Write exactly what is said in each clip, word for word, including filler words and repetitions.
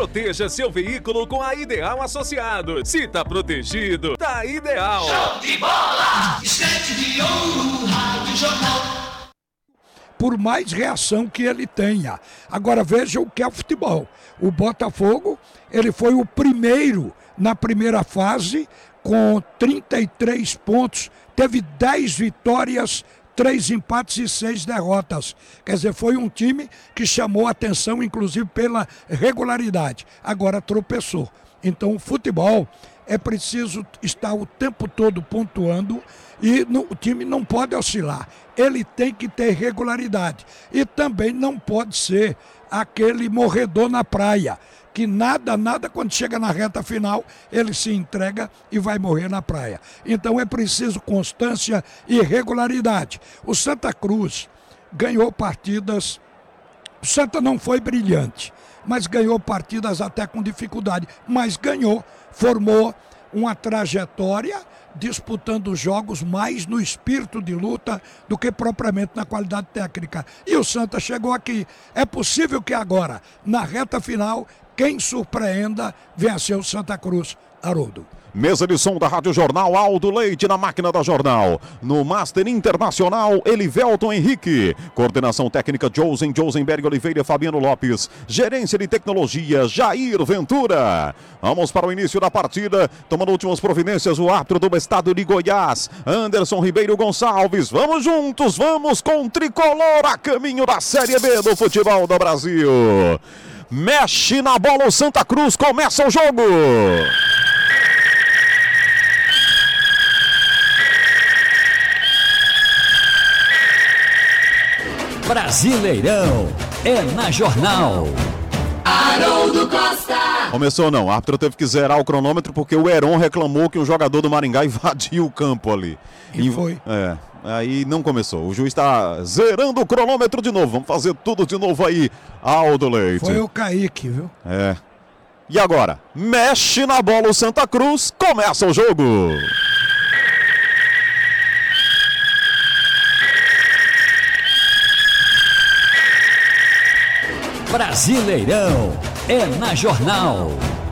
Proteja seu veículo com a Ideal Associados. Se tá protegido, tá ideal. Show de bola! Estante de ouro, Rádio Jornal. Por mais reação que ele tenha. Agora veja o que é o futebol. O Botafogo, ele foi o primeiro na primeira fase com trinta e três pontos, teve dez vitórias, três empates e seis derrotas. Quer dizer, foi um time que chamou atenção, inclusive pela regularidade. Agora tropeçou. Então o futebol é preciso estar o tempo todo pontuando e no, o time não pode oscilar. Ele tem que ter regularidade. E também não pode ser aquele morredor na praia, que nada, nada, quando chega na reta final, ele se entrega e vai morrer na praia. Então é preciso constância e regularidade. O Santa Cruz ganhou partidas, o Santa não foi brilhante, mas ganhou partidas até com dificuldade, mas ganhou, formou uma trajetória disputando jogos mais no espírito de luta do que propriamente na qualidade técnica. E o Santa chegou aqui. É possível que agora, na reta final, quem surpreenda vencer o Santa Cruz. Haroldo. Mesa de som da Rádio Jornal, Aldo Leite na máquina da Jornal. No Master Internacional, Elivelton Henrique. Coordenação técnica, Josen, Josenberg Oliveira e Fabiano Lopes. Gerência de tecnologia, Jair Ventura. Vamos para o início da partida. Tomando últimas providências, o árbitro do estado de Goiás, Anderson Ribeiro Gonçalves. Vamos juntos, vamos com o Tricolor a caminho da Série B do futebol do Brasil. Mexe na bola o Santa Cruz, começa o jogo. Brasileirão é na Jornal. Haroldo Costa. Começou não, o árbitro teve que zerar o cronômetro porque o Heron reclamou que um jogador do Maringá invadiu o campo ali. E foi. É, aí não começou. O juiz está zerando o cronômetro de novo. Vamos fazer tudo de novo aí, Aldo Leite. Foi o Kaique, viu? É. E agora? Mexe na bola o Santa Cruz, começa o jogo. Brasileirão é na Jornal.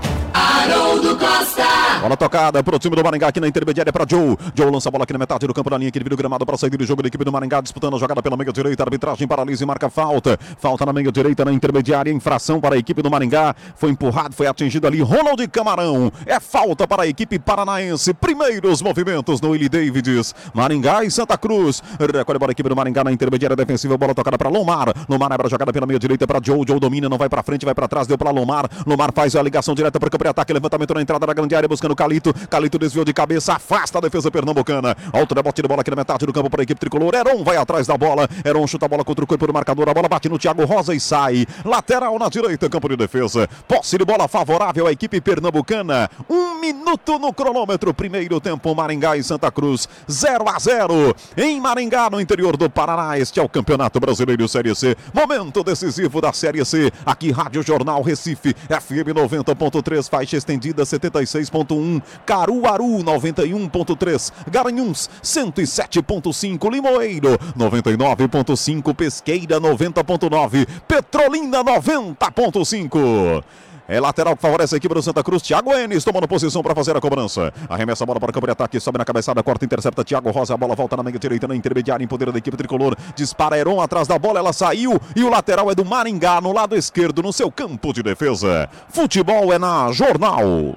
Haroldo Costa. Bola tocada para o time do Maringá aqui na intermediária para Joe. Joe lança a bola aqui na metade do campo, na linha que divide o gramado para sair do jogo da equipe do Maringá, disputando a jogada pela meia direita. Arbitragem paralisa e marca falta. Falta na meia direita, na intermediária. Infração para a equipe do Maringá. Foi empurrado, foi atingido ali Ronald Camarão. É falta para a equipe paranaense. Primeiros movimentos no Willie Davids. Maringá e Santa Cruz. Recolhe a bola a equipe do Maringá na intermediária defensiva. Bola tocada para Lomar. Lomar abre a jogada pela meia direita para Joe. Joe domina, não vai para frente, vai para trás. Deu para Lomar. Lomar faz a ligação direta para o campo de ataque. Levantamento na entrada da grande área, buscando Calito. Calito desviou de cabeça, afasta a defesa pernambucana. Alto rebote de bola aqui na metade do campo para a equipe tricolor. Heron vai atrás da bola. Heron chuta a bola contra o corpo do marcador. A bola bate no Thiago Rosa e sai. Lateral na direita, campo de defesa. Posse de bola favorável à equipe pernambucana. Um minuto no cronômetro. Primeiro tempo, Maringá e Santa Cruz. zero a zero. Em Maringá, no interior do Paraná. Este é o Campeonato Brasileiro Série C. Momento decisivo da Série C. Aqui, Rádio Jornal Recife. F M noventa ponto três, faixa estendida setenta e seis ponto um. Caruaru noventa e um ponto três. Garanhuns cento e sete ponto cinco. Limoeiro noventa e nove ponto cinco. Pesqueira noventa ponto nove. Petrolina noventa ponto cinco. É lateral que favorece a equipe do Santa Cruz. Thiago Enes tomando posição para fazer a cobrança. Arremessa a bola para o campo de ataque. Sobe na cabeçada, corta, intercepta Thiago Rosa. A bola volta na meia direita, na intermediária, em poder da equipe tricolor. Dispara Heron atrás da bola. Ela saiu e o lateral é do Maringá, no lado esquerdo, no seu campo de defesa. Futebol é na Jornal.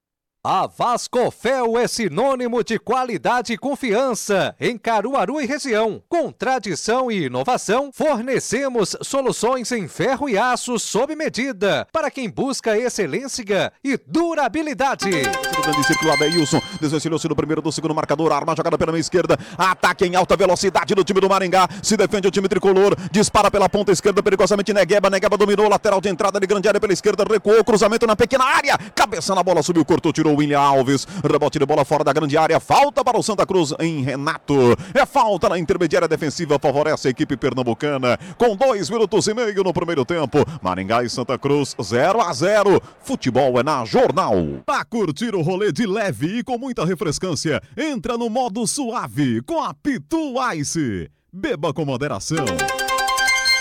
A Vascofel é sinônimo de qualidade e confiança em Caruaru e região. Com tradição e inovação, fornecemos soluções em ferro e aço sob medida para quem busca excelência e durabilidade. No grande círculo, Adeilson desvencilhou-se no primeiro do segundo marcador. Arma a jogada pela meia esquerda. Ataque em alta velocidade do time do Maringá. Se defende o time tricolor. Dispara pela ponta esquerda perigosamente Negueba. Negueba dominou. Lateral de entrada de grande área pela esquerda. Recuou. Cruzamento na pequena área. Cabeça na bola. Subiu, cortou, tirou. William Alves, rebote de bola fora da grande área, falta para o Santa Cruz em Renato, é falta na intermediária defensiva, favorece a equipe pernambucana, com dois minutos e meio no primeiro tempo. Maringá e Santa Cruz, zero a zero, futebol é na Jornal. Para curtir o rolê de leve e com muita refrescância, entra no modo suave com a Pitu Ice, beba com moderação.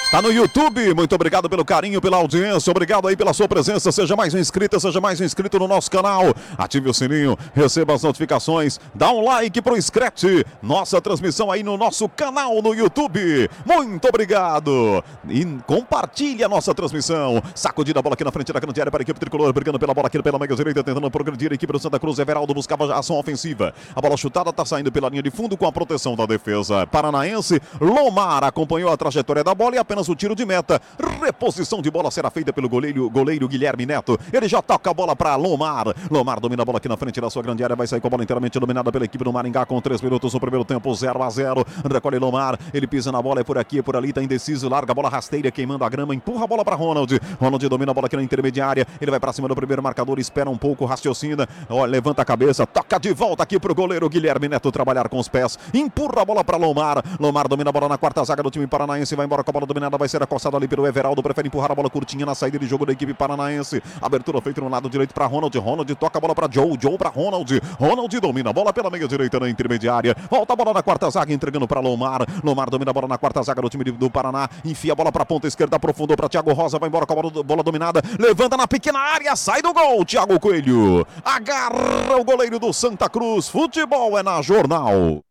Tá no YouTube, muito obrigado pelo carinho, pela audiência, obrigado aí pela sua presença, seja mais um inscrito, seja mais um inscrito no nosso canal, ative o sininho, receba as notificações, dá um like pro Scratch, nossa transmissão aí no nosso canal no YouTube, muito obrigado, e compartilhe a nossa transmissão, sacudida a bola aqui na frente da grande área para a equipe tricolor, brigando pela bola aqui pela meia direita, tentando progredir a equipe do Santa Cruz, Everaldo buscava a ação ofensiva, a bola chutada tá saindo pela linha de fundo com a proteção da defesa paranaense, Lomar acompanhou a trajetória da bola e apenas o tiro de meta, reposição de bola será feita pelo goleiro, goleiro Guilherme Neto, ele já toca a bola para Lomar, Lomar domina a bola aqui na frente da sua grande área, vai sair com a bola inteiramente dominada pela equipe do Maringá com três minutos no primeiro tempo, zero a zero, recolhe Lomar, ele pisa na bola, é por aqui, é por ali, tá indeciso, larga a bola rasteira, queimando a grama, empurra a bola para Ronald, Ronald domina a bola aqui na intermediária, ele vai para cima do primeiro marcador, espera um pouco, raciocina, ó, levanta a cabeça, toca de volta aqui pro goleiro Guilherme Neto trabalhar com os pés, empurra a bola para Lomar, Lomar domina a bola na quarta zaga do time paranaense, vai embora com a bola dominada, vai ser acossado ali pelo Everaldo, prefere empurrar a bola curtinha na saída de jogo da equipe paranaense, abertura feita no lado direito para Ronald, Ronald toca a bola para Joe, Joe para Ronald, Ronald domina a bola pela meia direita na intermediária, volta a bola na quarta zaga, entregando para Lomar, Lomar domina a bola na quarta zaga do time do Paraná, enfia a bola para a ponta esquerda, aprofundou para Thiago Rosa, vai embora com a bola, bola dominada, levanta na pequena área, sai do gol, Thiago Coelho, agarra o goleiro do Santa Cruz, futebol é na Jornal.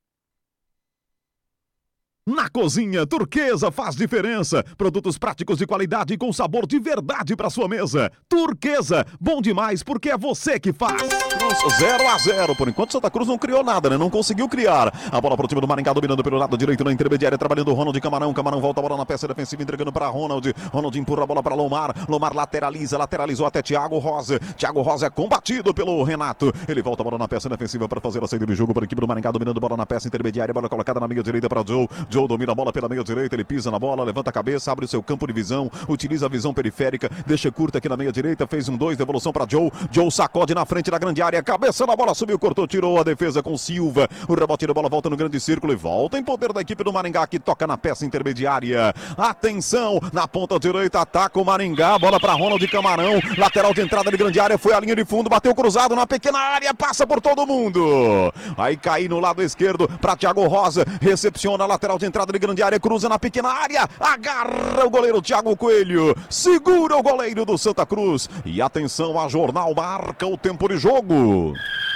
Na cozinha, Turquesa faz diferença. Produtos práticos de qualidade e com sabor de verdade para sua mesa. Turquesa, bom demais porque é você que faz. zero a zero. Por enquanto, Santa Cruz não criou nada, né? Não conseguiu criar. A bola para o time do Maringá, dominando pelo lado direito na intermediária, trabalhando o Ronald Camarão. Camarão volta a bola na peça defensiva, entregando para Ronald. Ronald empurra a bola para Lomar. Lomar lateraliza, lateralizou até Thiago Rosa. Thiago Rosa é combatido pelo Renato. Ele volta a bola na peça defensiva para fazer a saída do jogo para a equipe do Maringá, dominando a bola na peça intermediária. Bola colocada na meia direita para Joe. Joe domina a bola pela meia direita, ele pisa na bola, levanta a cabeça, abre o seu campo de visão, utiliza a visão periférica, deixa curta aqui na meia direita, fez um dois, devolução para Joe, Joe sacode na frente da grande área, cabeça na bola, subiu, cortou, tirou a defesa com Silva, o rebote da bola volta no grande círculo e volta em poder da equipe do Maringá, que toca na peça intermediária, atenção, na ponta direita, ataca o Maringá, bola para Ronald Camarão, lateral de entrada de grande área, foi a linha de fundo, bateu cruzado na pequena área, passa por todo mundo, aí cai no lado esquerdo para Thiago Rosa, recepciona a lateral de entrada de grande área, cruza na pequena área, agarra o goleiro Thiago Coelho, segura o goleiro do Santa Cruz e atenção, a Jornal marca o tempo de jogo.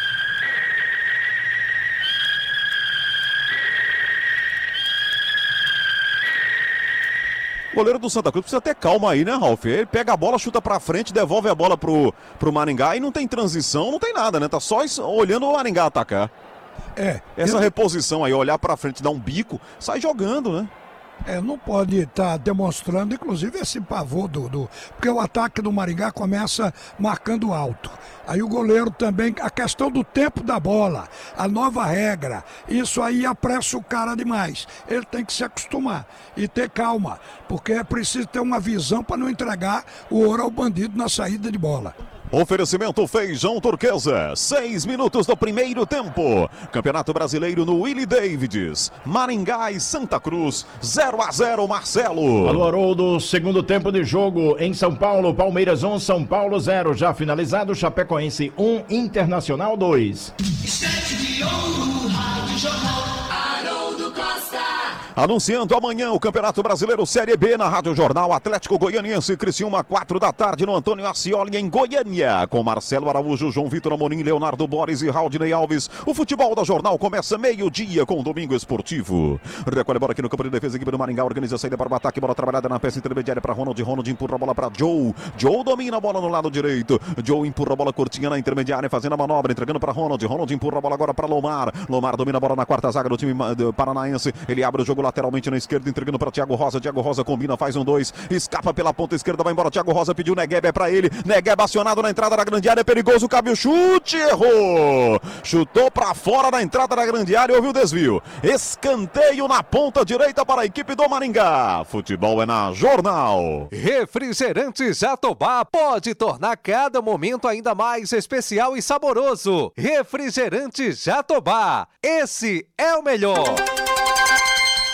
O goleiro do Santa Cruz precisa ter calma aí, né, Ralf? Ele pega a bola, chuta pra frente, devolve a bola pro, pro Maringá e não tem transição, não tem nada, né? Tá só olhando o Maringá atacar. É, Essa eu... reposição aí, olhar pra frente, dar um bico, sai jogando, né? É, não pode estar tá demonstrando, inclusive, esse pavor do, do... Porque o ataque do Maringá começa marcando alto. Aí o goleiro também, a questão do tempo da bola, a nova regra, isso aí apressa o cara demais. Ele tem que se acostumar e ter calma, porque é preciso ter uma visão para não entregar o ouro ao bandido na saída de bola. Oferecimento Feijão Turquesa, seis minutos do primeiro tempo. Campeonato Brasileiro no Willie Davids, Maringá e Santa Cruz, zero a zero, Marcelo. Alô, Haroldo, segundo tempo de jogo em São Paulo, Palmeiras um, São Paulo zero. Já finalizado, Chapecoense um, Internacional dois. Estante de ouro, Rádio Jornal. Haroldo Costa. Anunciando amanhã o Campeonato Brasileiro Série B na Rádio Jornal, Atlético Goianiense, Criciúma, quatro da tarde no Antônio Ascioli em Goiânia, com Marcelo Araújo, João Vitor Amorim, Leonardo Boris e Raudinei Alves. O futebol da Jornal começa meio-dia com o Domingo Esportivo. Recolhe a bola aqui no campo de defesa, equipe do Maringá organiza a saída para o ataque, bola trabalhada na peça intermediária para Ronald, Ronald empurra a bola para Joe, Joe domina a bola no lado direito, Joe empurra a bola curtinha na intermediária, fazendo a manobra, entregando para Ronald, Ronald empurra a bola agora para Lomar, Lomar domina a bola na quarta zaga do time paranaense, ele abre o jogo lateralmente na esquerda, entregando para Thiago Rosa, Thiago Rosa combina, faz um dois, escapa pela ponta esquerda, vai embora, Thiago Rosa pediu Negueb, é para ele, Negueb acionado na entrada da grande área, é perigoso, cabe o chute, errou, chutou para fora da entrada da grande área, houve o desvio, escanteio na ponta direita para a equipe do Maringá. Futebol é na Jornal. Refrigerante Jatobá pode tornar cada momento ainda mais especial e saboroso. Refrigerante Jatobá, esse é o melhor.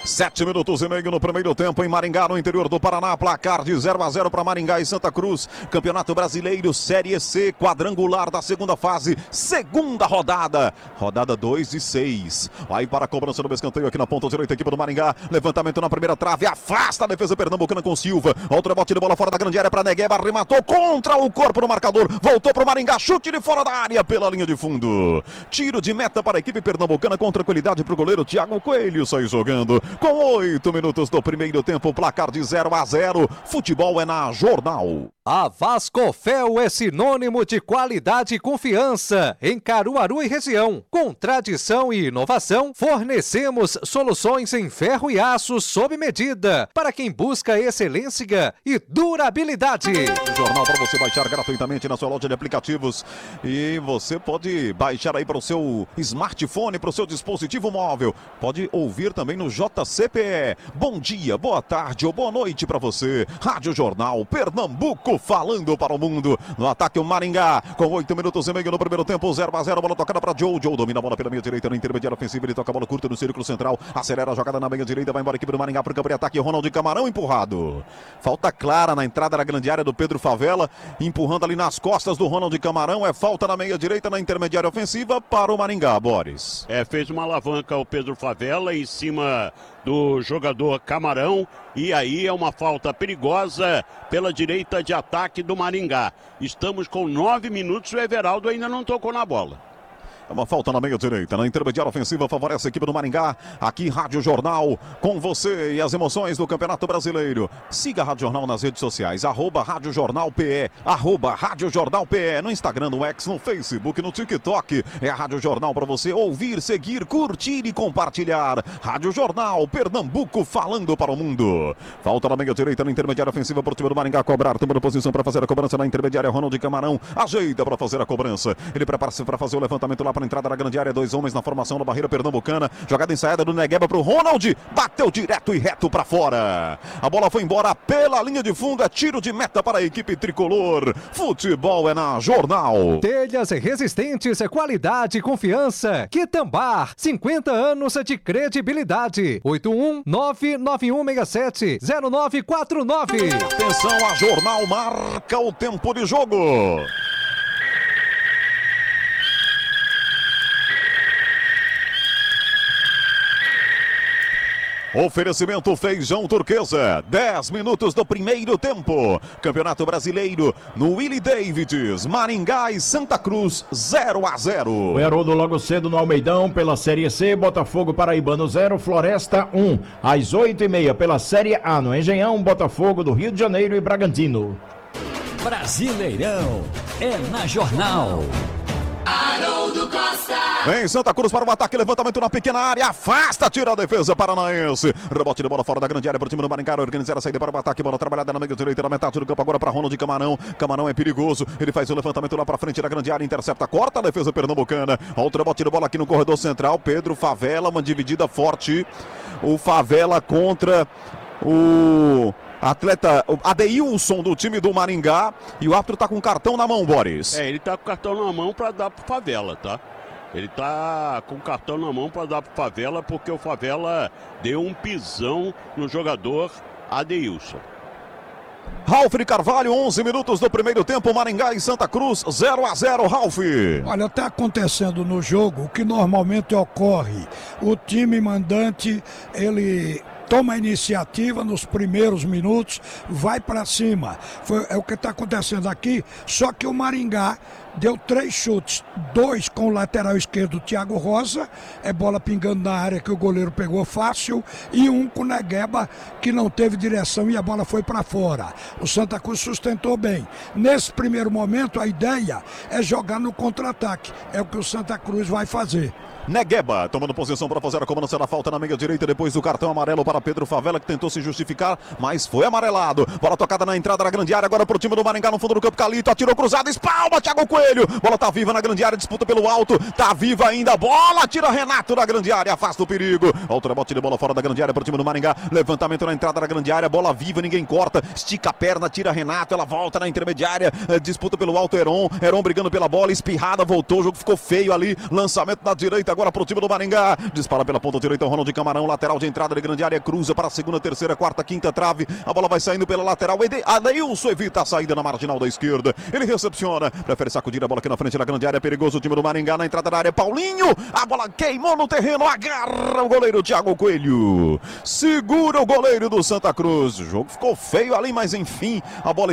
Sete minutos e meio no primeiro tempo em Maringá, no interior do Paraná. Placar de zero a zero para Maringá e Santa Cruz. Campeonato Brasileiro Série C, quadrangular da segunda fase, segunda rodada. Rodada dois e seis. Aí para a cobrança do escanteio aqui na ponta direita, equipe do Maringá. Levantamento na primeira trave, afasta a defesa pernambucana com Silva. Outro rebote de bola fora da grande área para Negueba, arrematou contra o corpo no marcador. Voltou para o Maringá, chute de fora da área pela linha de fundo. Tiro de meta para a equipe pernambucana com tranquilidade para o goleiro Thiago Coelho. Sai jogando. Com oito minutos do primeiro tempo, placar de zero a zero. Futebol é na Jornal. A Vascofel é sinônimo de qualidade e confiança em Caruaru e região. Com tradição e inovação, fornecemos soluções em ferro e aço sob medida para quem busca excelência e durabilidade. Jornal para você baixar gratuitamente na sua loja de aplicativos. E você pode baixar aí para o seu smartphone, para o seu dispositivo móvel. Pode ouvir também no J C P E. Bom dia, boa tarde ou boa noite para você. Rádio Jornal Pernambuco, falando para o mundo. No ataque o Maringá, com oito minutos e meio no primeiro tempo, zero a zero, bola tocada para Joe. Joe domina a bola pela meia direita, no intermediário ofensivo, ele toca a bola curta no círculo central, acelera a jogada na meia direita, vai embora a equipe do Maringá para o campo de ataque. Ronald Camarão empurrado. Falta clara na entrada da grande área do Pedro Favela, empurrando ali nas costas do Ronald Camarão. É falta na meia direita, na intermediária ofensiva para o Maringá, Boris. É, fez uma alavanca o Pedro Favela em cima do jogador Camarão, e aí é uma falta perigosa pela direita de ataque do Maringá. Estamos com nove minutos e o Everaldo ainda não tocou na bola. É uma falta na meia direita, na intermediária ofensiva, favorece a equipe do Maringá. Aqui Rádio Jornal, com você e as emoções do Campeonato Brasileiro. Siga a Rádio Jornal nas redes sociais, arroba Rádio Jornal P E, arroba Rádio Jornal P E, no Instagram, no X, no Facebook, no TikTok. É a Rádio Jornal para você ouvir, seguir, curtir e compartilhar. Rádio Jornal, Pernambuco, falando para o mundo. Falta na meia direita, na intermediária ofensiva, para o time do Maringá cobrar, tomando posição para fazer a cobrança na intermediária. Ronald Camarão ajeita para fazer a cobrança. Ele prepara-se para fazer o levantamento lá para a entrada da grande área, dois homens na formação da barreira pernambucana, jogada ensaiada do Negueba para o Ronald, bateu direto e reto para fora, a bola foi embora pela linha de fundo, é tiro de meta para a equipe tricolor. Futebol é na Jornal. Telhas resistentes, qualidade e confiança. Quitambar, cinquenta anos de credibilidade. oito um nove nove um seis sete zero nove quatro nove. Atenção, a Jornal marca o tempo de jogo. Oferecimento Feijão Turquesa, dez minutos do primeiro tempo. Campeonato Brasileiro no Willie Davids, Maringá e Santa Cruz, zero a zero. O Haroldo logo cedo no Almeidão pela Série C, Botafogo Paraibano zero, Floresta um. Às oito e meia pela Série A no Engenhão, Botafogo do Rio de Janeiro e Bragantino. Brasileirão é na Jornal. Haroldo Costa. Vem Santa Cruz para o ataque, levantamento na pequena área, afasta, tira a defesa paranaense. Rebote de bola fora da grande área para o time do Maringá, organizar a saída para o ataque, bola trabalhada na meia direita, na metade do campo agora para Ronald Camarão. Camarão é perigoso, ele faz o levantamento lá para frente da grande área, intercepta, corta a defesa pernambucana. Outro rebote de bola aqui no corredor central, Pedro Favela, uma dividida forte. O Favela contra o atleta Adeilson do time do Maringá, e o árbitro tá com cartão na mão, Boris. É, ele tá com cartão na mão para dar pro Favela, tá? Ele tá com cartão na mão para dar pro Favela, porque o Favela deu um pisão no jogador Adeilson. Ralf Carvalho, onze minutos do primeiro tempo, Maringá e Santa Cruz, zero a zero, Ralf. Olha, está acontecendo no jogo o que normalmente ocorre. O time mandante, ele toma a iniciativa nos primeiros minutos, vai para cima. Foi, é o que está acontecendo aqui, só que o Maringá deu três chutes, dois com o lateral esquerdo, Thiago Rosa, é bola pingando na área que o goleiro pegou fácil, e um com o Negueba, que não teve direção e a bola foi para fora. O Santa Cruz sustentou bem. Nesse primeiro momento, a ideia é jogar no contra-ataque, é o que o Santa Cruz vai fazer. Negueba tomando posição para fazer a cobrança da falta na meia direita, depois do cartão amarelo para Pedro Favela, que tentou se justificar, mas foi amarelado. Bola tocada na entrada da grande área, agora para o time do Maringá no fundo do campo. Calito atirou cruzado, espalma Thiago Coelho. Bola tá viva na grande área, disputa pelo alto, tá viva ainda. Bola tira Renato da grande área, afasta o perigo. Outro rebote de bola fora da grande área para o time do Maringá. Levantamento na entrada da grande área, bola viva, ninguém corta, estica a perna, tira Renato, ela volta na intermediária, disputa pelo alto Heron. Heron brigando pela bola, espirrada, voltou, o jogo ficou feio ali. Lançamento na direita agora pro time do Maringá. Dispara pela ponta direita o Ronald Camarão, lateral de entrada de grande área, cruza para a segunda, terceira, quarta, quinta trave. A bola vai saindo pela lateral. Adeilson evita a saída na marginal da esquerda. Ele recepciona, prefere sacudir a bola aqui na frente da grande área. Perigoso o time do Maringá na entrada da área. Paulinho, a bola queimou no terreno, agarra o goleiro Thiago Coelho. Segura o goleiro do Santa Cruz. O jogo ficou feio ali, mas enfim, a bola